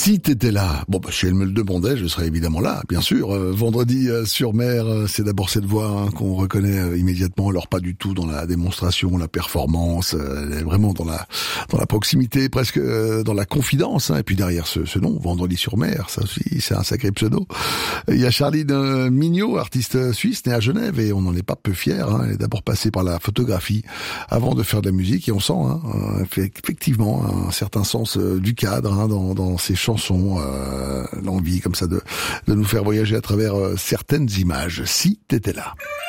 Si t'étais là, bon bah si elle me le demandait, je serais évidemment là, bien sûr. Vendredi sur mer, c'est d'abord cette voix qu'on reconnaît immédiatement. Alors pas du tout dans la démonstration, la performance, elle est vraiment dans la proximité, presque dans la confidence. Et puis derrière ce nom, Vendredi sur mer, ça aussi c'est un sacré pseudo. Il y a Charline Mignot, artiste suisse, née à Genève, et on n'en est pas peu fier. Elle est d'abord passée par la photographie avant de faire de la musique, et on sent effectivement un certain sens du cadre dans ses chansons, l'envie comme ça de nous faire voyager à travers certaines images. Si t'étais là.